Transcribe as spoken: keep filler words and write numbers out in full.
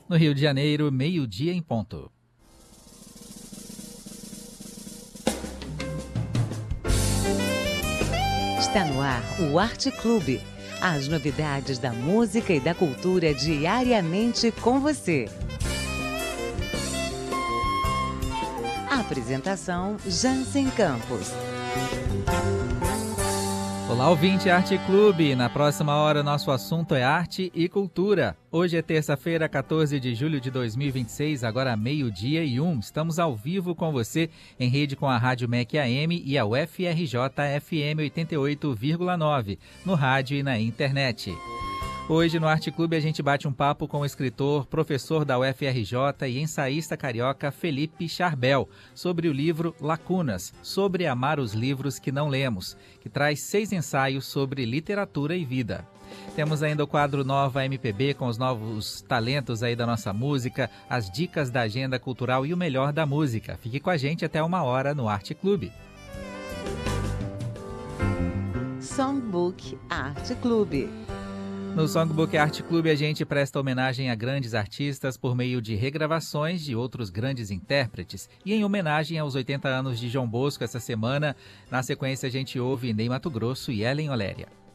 No Rio de Janeiro, meio-dia em ponto. Está no ar o Arte Clube. As novidades da música e da cultura diariamente com você. Apresentação Jansen Campos. Olá, ouvinte Arte Clube. Na próxima hora, nosso assunto é arte e cultura. Hoje é terça-feira, quatorze de julho de dois mil e vinte e seis, agora meio-dia e um. Estamos ao vivo com você, em rede com a Rádio M E C A M e a U F R J F M oitenta e oito vírgula nove, no rádio e na internet. Hoje no Arte Clube a gente bate um papo com o escritor, professor da U F R J e ensaísta carioca Felipe Charbel sobre o livro Lacunas, sobre amar os livros que não lemos, que traz seis ensaios sobre literatura e vida. Temos ainda o quadro Nova M P B com os novos talentos aí da nossa música, as dicas da agenda cultural e o melhor da música. Fique com a gente até uma hora no Arte Clube. Songbook Arte Clube. No Songbook Arte Clube a gente presta homenagem a grandes artistas por meio de regravações de outros grandes intérpretes. E em homenagem aos oitenta anos de João Bosco essa semana, na sequência a gente ouve Ney Matogrosso e Ellen Oléria.